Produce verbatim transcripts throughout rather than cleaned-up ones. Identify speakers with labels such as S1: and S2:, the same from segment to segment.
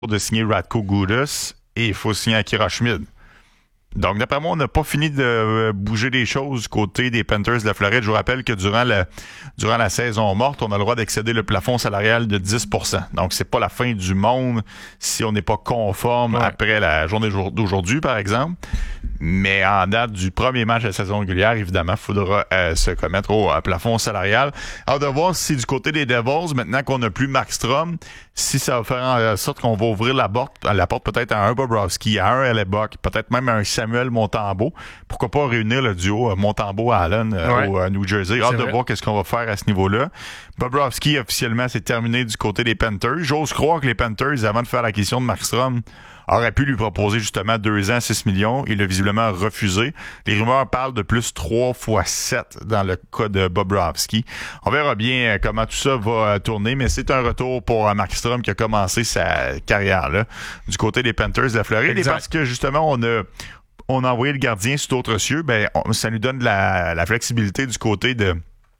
S1: de signer Radko Gudas et il faut signer Akira Schmid. Donc, d'après moi, on n'a pas fini de bouger les choses du côté des Panthers de la Floride. Je vous rappelle que durant la, durant la saison morte, on a le droit d'excéder le plafond salarial de dix pour cent. Donc, c'est pas la fin du monde si on n'est pas conforme ouais. après la journée d'aujourd'hui, par exemple. Mais en date du premier match de la saison régulière, évidemment, il faudra euh, se commettre au euh, plafond salarial. Alors, de voir si du côté des Devils, maintenant qu'on n'a plus Markstrom, si ça va faire en sorte qu'on va ouvrir la porte, la porte peut-être à un Bobrovsky, à un Hellebuck, peut-être même à un Samuel Montembeault. Pourquoi pas réunir le duo Montembeault-Allen euh, ouais. au euh, New Jersey. Hâte de voir qu'est-ce qu'on va faire à ce niveau-là. Bobrovsky, officiellement, c'est terminé du côté des Panthers. J'ose croire que les Panthers, avant de faire l'acquisition de Markstrom, aurait pu lui proposer justement deux ans, six millions. Il a visiblement refusé. Les rumeurs parlent de plus trois fois sept dans le cas de Bobrovsky. On verra bien comment tout ça va tourner, mais c'est un retour pour Markstrom qui a commencé sa carrière là du côté des Panthers de la Floride. Exact. Et parce que justement, on a on a envoyé le gardien sous d'autres cieux, ben on, ça nous donne de la, la flexibilité du côté de...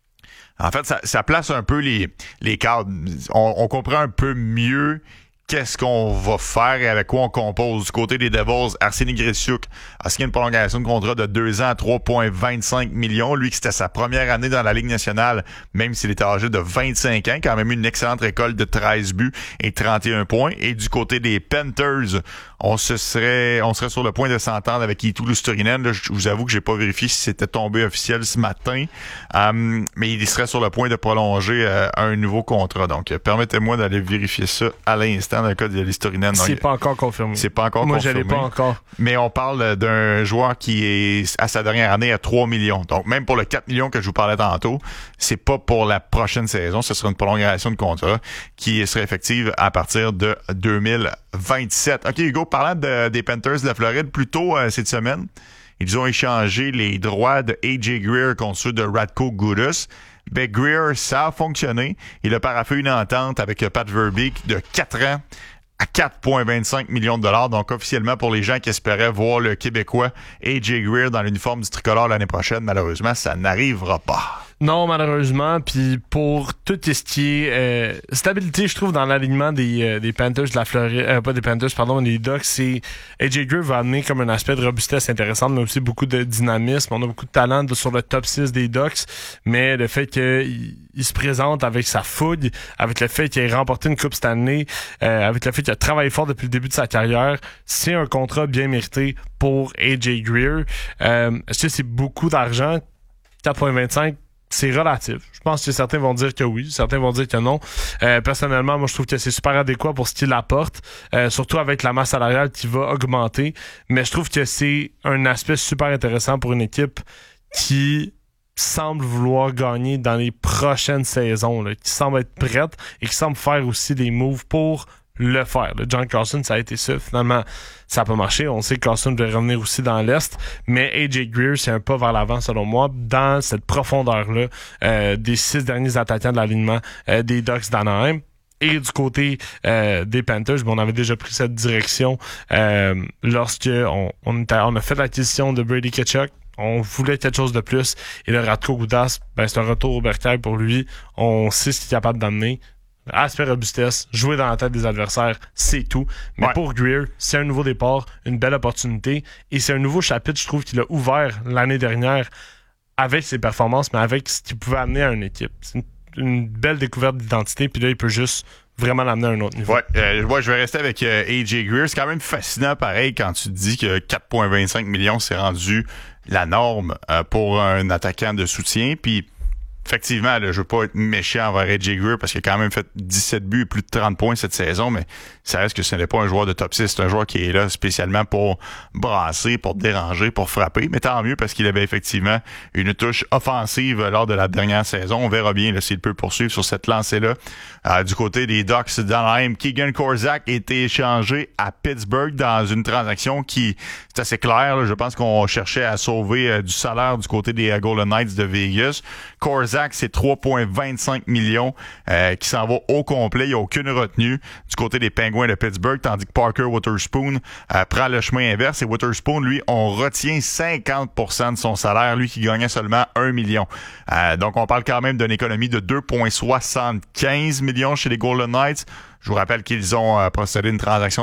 S1: En fait, ça, ça place un peu les, les cadres. On, on comprend un peu mieux qu'est-ce qu'on va faire et avec quoi on compose. Du côté des Devils, Arseny Greciuk a signé une prolongation de contrat de deux ans à trois virgule vingt-cinq millions. Lui, qui c'était sa première année dans la Ligue nationale, même s'il était âgé de vingt-cinq ans, quand même une excellente récolte de treize buts et trente et un points. Et du côté des Panthers, on se serait, on serait sur le point de s'entendre avec Eetu Luostarinen. Là, je vous avoue que j'ai pas vérifié si c'était tombé officiel ce matin, um, mais il serait sur le point de prolonger euh, un nouveau contrat. Donc, euh, permettez-moi d'aller vérifier ça à l'instant dans le cas de Luostarinen.
S2: C'est pas encore confirmé.
S1: C'est pas encore
S2: Moi,
S1: confirmé.
S2: Moi, je l'ai pas encore.
S1: Mais on parle d'un joueur qui est à sa dernière année à trois millions. Donc, même pour le quatre millions que je vous parlais tantôt, c'est pas pour la prochaine saison. Ce sera une prolongation de contrat qui serait effective à partir de deux mille vingt-sept. OK, Hugo, parlant de, des Panthers de la Floride, plus tôt euh, cette semaine, ils ont échangé les droits de A J Greer contre ceux de Radko Gudas. Ben, Greer, ça a fonctionné. Il a paraphé une entente avec Pat Verbeek de quatre ans à quatre virgule vingt-cinq millions de dollars. Donc, officiellement, pour les gens qui espéraient voir le Québécois A J Greer dans l'uniforme du tricolore l'année prochaine, malheureusement, ça n'arrivera pas.
S2: Non, malheureusement. Puis pour tout ce qui est euh, stabilité, je trouve, dans l'alignement des, euh, des Panthers de la Floride, euh, pas des Panthers, pardon, des Ducks, c'est A J Greer va amener comme un aspect de robustesse intéressant, mais aussi beaucoup de dynamisme. On a beaucoup de talent de, sur le top six des Ducks, mais le fait qu'il il se présente avec sa fougue, avec le fait qu'il ait remporté une Coupe Stanley, euh, avec le fait qu'il a travaillé fort depuis le début de sa carrière, c'est un contrat bien mérité pour A J Greer. Euh, est-ce que c'est beaucoup d'argent? quatre virgule vingt-cinq, c'est relatif. Je pense que certains vont dire que oui, certains vont dire que non. Euh, personnellement, moi, je trouve que c'est super adéquat pour ce qu'il apporte, euh, surtout avec la masse salariale qui va augmenter. Mais je trouve que c'est un aspect super intéressant pour une équipe qui semble vouloir gagner dans les prochaines saisons, là, qui semble être prête et qui semble faire aussi des moves pour le faire. Le John Carlson, ça a été ça. Finalement, ça n'a pas marché. On sait que Carlson devait revenir aussi dans l'Est, mais A J Greer, c'est un pas vers l'avant, selon moi, dans cette profondeur-là euh, des six derniers attaquants de l'alignement euh, des Ducks d'Anaheim. Et du côté euh, des Panthers, bon, on avait déjà pris cette direction euh, lorsque on, on, était, on a fait l'acquisition de Brady Tkachuk. On voulait quelque chose de plus. Et le Radko Gudas, ben, c'est un retour au bercail pour lui. On sait ce qu'il est capable d'amener. Aspect robustesse, jouer dans la tête des adversaires, c'est tout. Mais ouais. Pour Greer, c'est un nouveau départ, une belle opportunité. Et c'est un nouveau chapitre, je trouve, qu'il a ouvert l'année dernière avec ses performances, mais avec ce qu'il pouvait amener à une équipe. C'est une, une belle découverte d'identité. Puis là, il peut juste vraiment l'amener à un autre niveau.
S1: Ouais, euh, ouais, je vais rester avec euh, A J Greer. C'est quand même fascinant, pareil, quand tu te dis que quatre virgule vingt-cinq millions, c'est rendu la norme euh, pour un attaquant de soutien. Puis, effectivement, là, je veux pas être méchant envers A J Greer parce qu'il a quand même fait dix-sept buts et plus de trente points cette saison, mais ça reste que ce n'est pas un joueur de top six. C'est un joueur qui est là spécialement pour brasser, pour déranger, pour frapper. Mais tant mieux parce qu'il avait effectivement une touche offensive lors de la dernière saison. On verra bien là, s'il peut poursuivre sur cette lancée-là. Euh, du côté des Ducks d'Anaheim, Keegan Korczak a été échangé à Pittsburgh dans une transaction qui, c'est assez clair. Là, je pense qu'on cherchait à sauver euh, du salaire du côté des uh, Golden Knights de Vegas. Korczak Bozak, c'est trois virgule vingt-cinq millions euh, qui s'en va au complet. Il n'y a aucune retenue du côté des Penguins de Pittsburgh, tandis que Parker Wotherspoon euh, prend le chemin inverse. Et Wotherspoon, lui, on retient cinquante pour cent de son salaire, lui qui gagnait seulement un million. Euh, donc, on parle quand même d'une économie de deux virgule soixante-quinze millions chez les Golden Knights. Je vous rappelle qu'ils ont euh, procédé à une transaction